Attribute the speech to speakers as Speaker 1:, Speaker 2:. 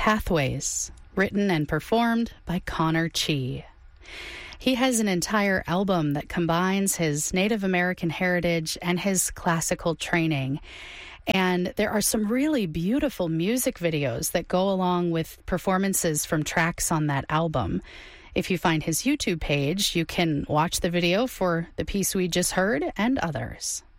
Speaker 1: Pathways, written and performed by Connor Chi. He has an entire album that combines his Native American heritage and his classical training. And there are some really beautiful music videos that go along with performances from tracks on that album. If you find his YouTube page, you can watch the video for the piece we just heard and others.